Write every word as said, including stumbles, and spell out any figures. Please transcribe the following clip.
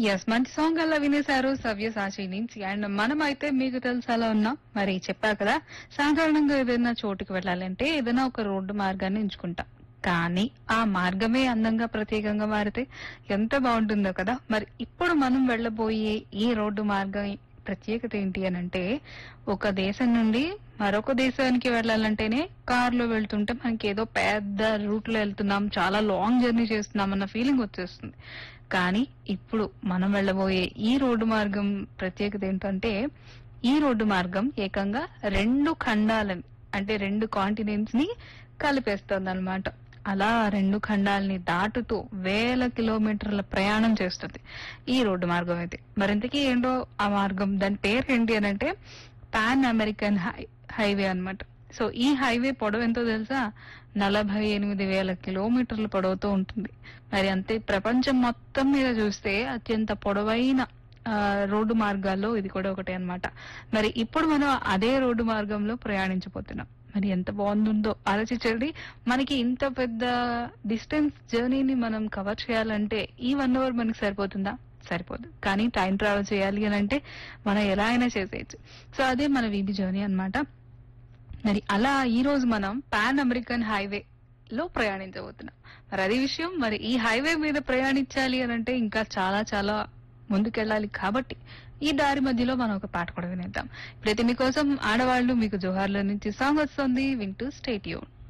Yes మంచి song అలా వినేశారు సవ్యసాచి నుంచి. అండ్ మనమైతే మీకు తెలుసు అలా ఉన్నాం. మరి చెప్పా కదా, సాధారణంగా ఏదైనా చోటుకి వెళ్ళాలంటే ఏదైనా ఒక రోడ్డు మార్గాన్ని ఎంచుకుంటాం. కానీ ఆ మార్గమే అందంగా ప్రత్యేకంగా మారితే ఎంత బాగుంటుందో కదా. మరి ఇప్పుడు మనం వెళ్ళబోయే ఈ రోడ్డు మార్గం ప్రత్యేకత ఏంటి అని అంటే, ఒక దేశం నుండి మరొక దేశానికి వెళ్ళాలంటేనే కారులో వెళ్తుంటే మనకి ఏదో పెద్ద రూట్ లో వెళ్తున్నాం, చాలా లాంగ్ జర్నీ చేస్తున్నాం అన్న ఫీలింగ్ వచ్చేస్తుంది. కానీ ఇప్పుడు మనం వెళ్ళబోయే ఈ రోడ్డు మార్గం ప్రత్యేకత ఏంటంటే, ఈ రోడ్డు మార్గం ఏకంగా రెండు ఖండాలని, అంటే రెండు కాంటినెంట్స్ ని కలిపేస్తోంది అనమాట. అలా రెండు ఖండాలని దాటుతూ వేల కిలోమీటర్ల ప్రయాణం చేస్తుంది ఈ రోడ్డు మార్గం అయితే. మరింతకీ ఏంటో ఆ మార్గం, దాని పేరు ఏంటి అని అంటే పాన్ అమెరికన్ హైవే అన్నమాట. సో ఈ హైవే పొడవు ఎంతో తెలుసా? నలభై ఎనిమిది వేల కిలోమీటర్ల పొడవుతో ఉంటుంది. మరి అంతే, ప్రపంచం మొత్తం మీద చూస్తే అత్యంత పొడవైన ఆ, రోడ్డు మార్గాల్లో ఇది కూడా ఒకటే అన్నమాట. మరి ఇప్పుడు మనం అదే రోడ్డు మార్గంలో ప్రయాణించబోతున్నాం. మరి ఎంత బాగుంటుందో ఆలోచించండి. మనకి ఇంత పెద్ద డిస్టెన్స్ జర్నీని మనం కవర్ చేయాలంటే ఈ వన్ అవర్ మనకి సరిపోతుందా? సరిపోదు. కానీ టైం ట్రావెల్ చేయాలి అని అంటే మనం ఎలా అయినా చేసేయచ్చు. సో అదే మన వీబీ జర్నీ అన్నమాట. మరి అలా ఈ రోజు మనం పాన్ అమెరికన్ హైవే లో ప్రయాణించబోతున్నాం. మరి అదే విషయం. మరి ఈ హైవే మీద ప్రయాణించాలి అని అంటే ఇంకా చాలా చాలా ముందుకెళ్ళాలి. కాబట్టి ఈ దారి మధ్యలో మనం ఒక పాట కూడా వినేద్దాం. ఇప్పుడైతే మీకోసం ఆడవాళ్లు మీకు జోహార్ల నుంచి సాంగ్ వస్తుంది, వింటూ స్టే ట్యూన్.